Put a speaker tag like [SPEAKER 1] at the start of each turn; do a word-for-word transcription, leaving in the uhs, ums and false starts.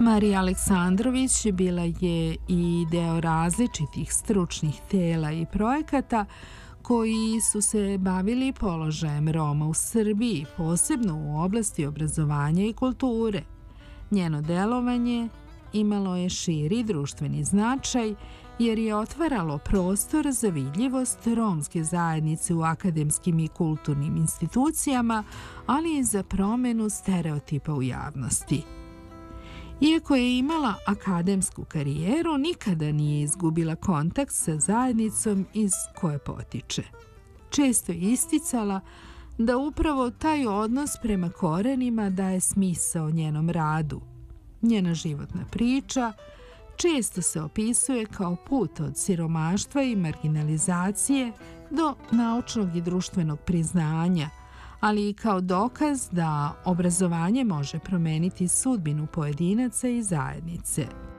[SPEAKER 1] Marija Aleksandrović bila je i deo različitih stručnih tela i projekata koji su se bavili položajem Roma u Srbiji, posebno u oblasti obrazovanja i kulture. Njeno delovanje imalo je širi društveni značaj jer je otvaralo prostor za vidljivost romske zajednice u akademskim i kulturnim institucijama, ali i za promenu stereotipa u javnosti. Iako je imala akademsku karijeru, nikada nije izgubila kontakt sa zajednicom iz koje potiče. Često je isticala da upravo taj odnos prema korenima daje smisao njenom radu. Njena životna priča često se opisuje kao put od siromaštva i marginalizacije do naučnog i društvenog priznanja, ali i kao dokaz da obrazovanje može promeniti sudbinu pojedinaca i zajednice.